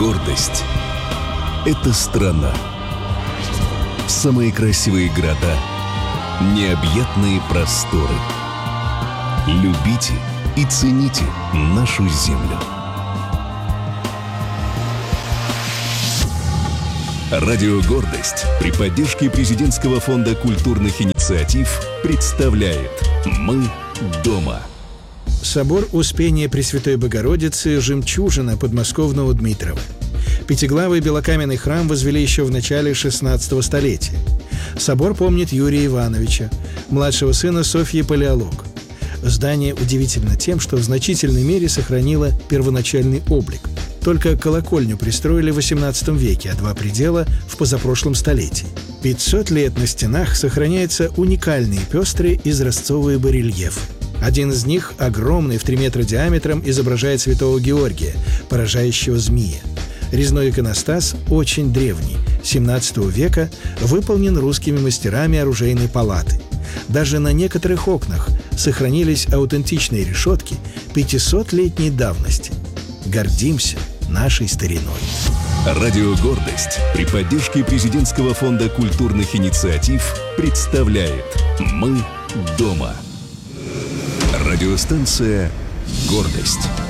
Гордость — это страна. Самые красивые города, необъятные просторы. Любите и цените нашу землю. Радио «Гордость» при поддержке Президентского фонда культурных инициатив представляет «Мы дома». Собор Успения Пресвятой Богородицы – жемчужина подмосковного Дмитрова. Пятиглавый белокаменный храм возвели еще в начале XVI столетия. Собор помнит Юрия Ивановича, младшего сына Софьи Палеолог. Здание удивительно тем, что в значительной мере сохранило первоначальный облик. Только колокольню пристроили в XVIII веке, а два предела – в позапрошлом столетии. 500 лет на стенах сохраняются уникальные пестрые изразцовые барельефы. Один из них, огромный, в 3 метра диаметром, изображает святого Георгия, поражающего змея. Резной иконостас очень древний, XVII века, выполнен русскими мастерами оружейной палаты. Даже на некоторых окнах сохранились аутентичные решетки 500-летней давности. Гордимся нашей стариной. Радио «Гордость» при поддержке Президентского фонда культурных инициатив представляет «Мы дома». Радиостанция «Гордость».